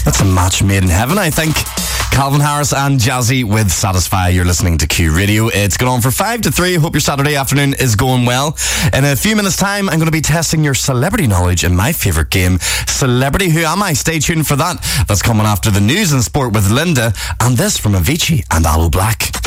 That's a match made in heaven, I think. Calvin Harris and Jazzy with Satisfy. You're listening to Q Radio. It's going on for 5 to 3. Hope your Saturday afternoon is going well. In a few minutes' time, I'm going to be testing your celebrity knowledge in my favourite game, Celebrity Who Am I? Stay tuned for that. That's coming after the news and sport with Linda, and this from Avicii and Aloe Black.